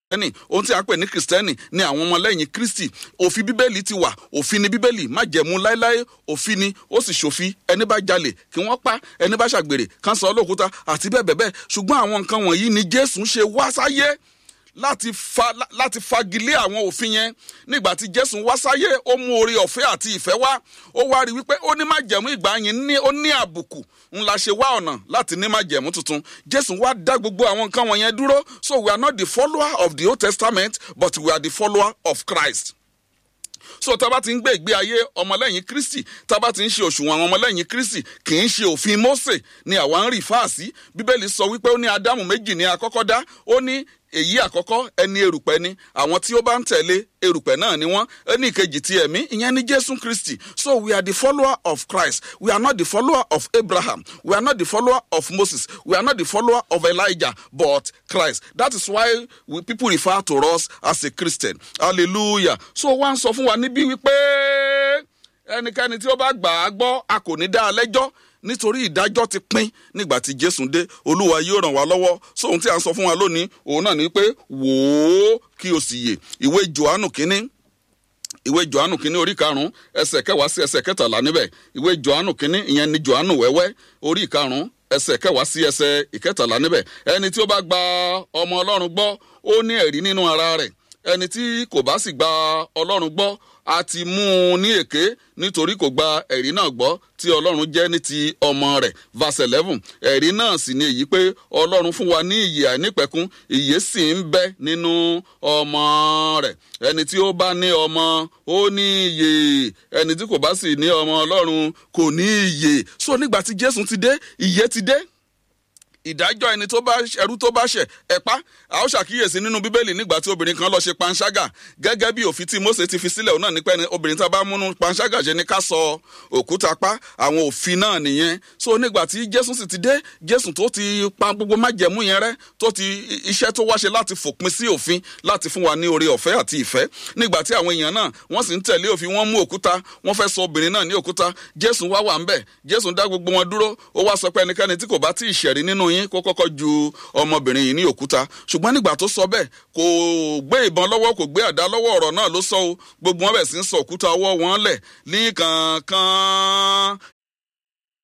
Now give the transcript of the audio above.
ohun tí a pè ní Kristẹni ni àwọn ọmọlẹ́yìn Kristi. Òfin Bíbélì ti wà, òfin ni Bíbélì, májẹ̀mú láéláé, òfin ni ó sì ṣòfin. Ẹni bá jalè kí wọ́n pa, ẹni bá ṣàgbèrè kán sọ lókúta àti bẹ́ẹ̀ bẹ́ẹ̀ bẹ́ẹ̀. Ṣùgbọ́n àwọn nǹkan wọ̀nyí ni Jésù ṣe wá sáyé láti fagilé àwọn òfin yẹn. Nígbà tí Jésù wá sáyé, ó mú oore ọ̀fẹ́ àti ìfẹ́ wá. Ó wá rí wípé ó ní májẹ̀mú ìgbà yẹn ó ní àbùkù. Ńlá ṣe wá ọ̀nà láti ní májẹ̀mú tuntun. Jésù wá dá gbogbo àwọn nǹkan wọ̀nyẹn dúró. So we are not the follower of the Old Testament, but we are the follower of Christ. So tá bá ti ń gbé ìgbé ayé ọmọlẹ́yìn Kristi, tá bá ti ń ṣe òṣùwọ̀n àwọn ọmọlẹ́yìn Kristi, kì í ṣe òfin Mósè ni àwa ń rí fáàsì. Bíbélì sọ wípé ó ní Ádámù méjì ní àkọ́kọ́ dá. Ó ní èyí àkọ́kọ́ ẹni erùpẹ̀ ni, àwọn tí ó bá ń tẹ̀lé erùpẹ̀ náà ni wọ́n. Ẹni ìkejì ti ẹ̀mí, ìyẹn ni Jésù Kristi. So we are the follower of Christ. We are not the follower of Abraham. We are not the follower of Moses. We are not the follower of Elijah, but Christ. That is why people refer to us as a Christian. Hallelujah. So wọ́n sọ fún wa níbí wípé ẹnikẹ́ni tí ó bá gbà á gbọ́, a kò ní dá a lẹ́jọ́. Nítorí ìdájọ́ ti pín nígbà tí Jésù dé. Olúwa yóò ràn wá lọ́wọ́. So ohun tí a ń sọ fún wa lónìí, òun náà ni pé wò ó kí o sì yè. Ìwé Jòhánù kínní orí 5 ẹsẹ̀ 10 sí ẹsẹ̀ 13 níbẹ̀. Ìwé Jòhánù kínní, ìyẹn ni Jòhánù wẹ́wẹ́, orí 5 ẹsẹ̀ 10 sí ẹsẹ̀ 13 níbẹ̀. Ẹni tí ó bá gba ọmọ Ọlọ́run gbọ́, ó ní ẹ̀rí nínú ara rẹ̀. Ẹni tí kò bá sì gba Ọlọ́run gbọ́, a ti mú un ní èké, nítorí kò gba ẹ̀rí náà gbọ́ tí Ọlọ́run jẹ́ ní ti ọmọ rẹ̀. Verse 11, ẹ̀rí náà sì ni èyí pé Ọlọ́run fún wa ní ìyè àìnípẹ̀kun, ìyè sì ń bẹ nínú ọmọ rẹ̀. Ẹni tí ó bá ní ọmọ, ó ní ìyè. Ẹni tí kò bá sì ní ọmọ Ọlọ́run kò ní ìyè. So nígbà tí Jésù ti dé, ìyè ti dé. Ìdájọ́ ẹni tó bá ẹrú tó bá ṣẹ̀ ẹ̀pá. A ó ṣàkíyèsí nínú Bíbélì nígbà tí obìnrin kan lọ ṣe panṣágà, gẹ́gẹ́ bí òfin tí Mósè ti fi sílẹ̀ òun náà ní pé obìnrin tá bá múnú panṣágà ṣe ni ká sọ òkúta pa. Àwọn òfin náà nìyẹn. So nígbà tí Jésù sì ti dé, Jésù tó ti pa gbogbo májẹ̀mú yẹn rẹ́, tó ti iṣẹ́ tó wá ṣe láti fòpin sí òfin, láti fún wa ní oore ọ̀fẹ́ àti ìfẹ́. Nígbà tí àwọn èèyàn náà wọ́n sì ń tẹ̀lé òfin, wọ́n mú òkúta, wọ́n fẹ́ sọ obìnrin náà ní òkúta. Jésù wá wà ńbẹ̀. Jésù dá gbogbo wọn dúró. Ó wá sọ pé ẹnikẹ́ni tí kò bá tí ì ṣẹ̀rí nínú yín kó kọ́kọ́ ju ọmọbìnrin yìí ní òkúta. Ṣùgbọ́n nígbà tó sọ bẹ́ẹ̀, kò gbé ìbọn lọ́wọ́, kò gbé àdá lọ́wọ́, ọ̀rọ̀ náà ló sọ o. Gbogbo wọn bẹ̀ sí ń sọ òkúta ọwọ́ wọn lẹ̀ ní kankan.